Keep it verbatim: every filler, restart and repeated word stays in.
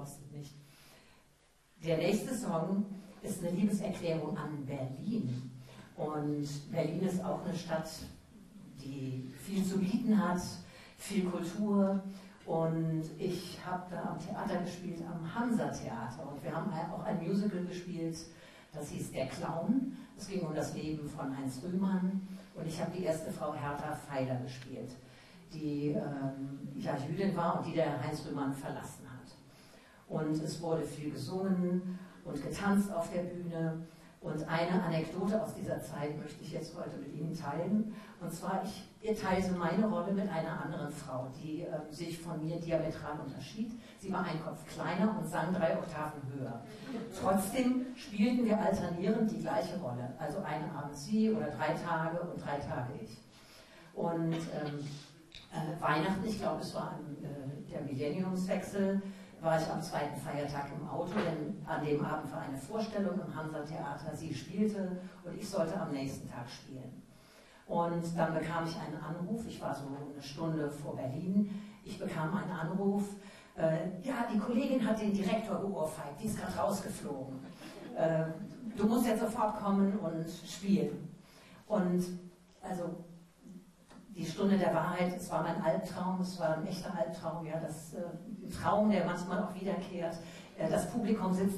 rostet nicht. Der nächste Song ist eine Liebeserklärung an Berlin. Und Berlin ist auch eine Stadt, die viel zu bieten hat, viel Kultur. Und ich habe da am Theater gespielt, am Hansa-Theater. Und wir haben auch ein Musical gespielt, das hieß Der Clown. Es ging um das Leben von Heinz Rühmann. Und ich habe die erste Frau Hertha Feiler gespielt, die ähm, ja, Jüdin war und die der Heinz Rühmann verlassen hat. Und es wurde viel gesungen und getanzt auf der Bühne. Und eine Anekdote aus dieser Zeit möchte ich jetzt heute mit Ihnen teilen. Und zwar, ich teilte meine Rolle mit einer anderen Frau, die äh, sich von mir diametral unterschied. Sie war einen Kopf kleiner und sang drei Oktaven höher. Trotzdem spielten wir alternierend die gleiche Rolle. Also einen Abend sie oder drei Tage und drei Tage ich. Und ähm, äh, Weihnachten, ich glaube es war an, äh, der Millenniumswechsel, war ich am zweiten Feiertag im Auto, denn an dem Abend war eine Vorstellung im Hansa-Theater. Sie spielte und ich sollte am nächsten Tag spielen. Und dann bekam ich einen Anruf, ich war so eine Stunde vor Berlin, ich bekam einen Anruf, äh, ja, die Kollegin hat den Direktor geohrfeigt, die ist gerade rausgeflogen. Äh, du musst jetzt sofort kommen und spielen. Und also die Stunde der Wahrheit, es war mein Albtraum, es war ein echter Albtraum, ja, das äh, Traum, der manchmal auch wiederkehrt. Äh, das Publikum sitzt